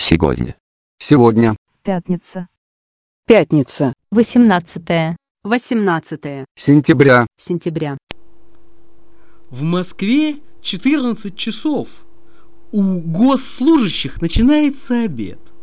Сегодня. Сегодня. Пятница. Пятница. 18 Сентября. сентября. В Москве 14 часов. У госслужащих начинается обед.